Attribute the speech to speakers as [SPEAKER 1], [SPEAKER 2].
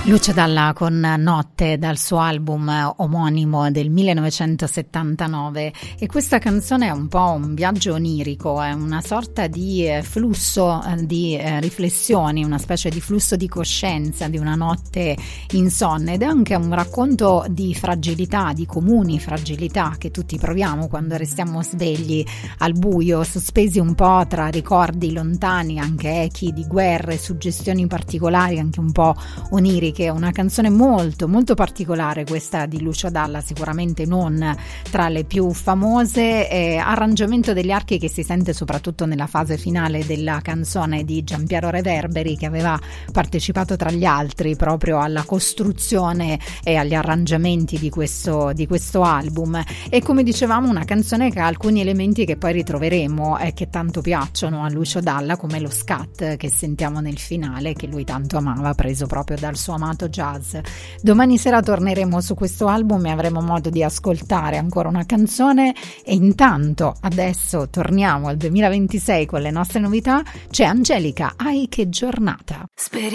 [SPEAKER 1] Lucio Dalla con Notte dal suo album omonimo del 1979, e questa canzone è un po' un viaggio onirico, è una sorta di flusso di riflessioni, una specie di flusso di coscienza di una notte insonne, ed è anche un racconto di fragilità, di comuni fragilità che tutti proviamo quando restiamo svegli al buio, sospesi un po' tra ricordi lontani, anche echi di guerre, suggestioni particolari, anche un po' oniriche. Che è una canzone molto molto particolare questa di Lucio Dalla, sicuramente non tra le più famose, arrangiamento degli archi che si sente soprattutto nella fase finale della canzone di Giampiero Reverberi, che aveva partecipato tra gli altri proprio alla costruzione e agli arrangiamenti di questo album. E come dicevamo, una canzone che ha alcuni elementi che poi ritroveremo e che tanto piacciono a Lucio Dalla, come lo scat che sentiamo nel finale, che lui tanto amava, preso proprio dal suo amato jazz. Domani sera torneremo su questo album e avremo modo di ascoltare ancora una canzone, e intanto adesso torniamo al 2026 con le nostre novità. C'è Angelica, Ai che giornata.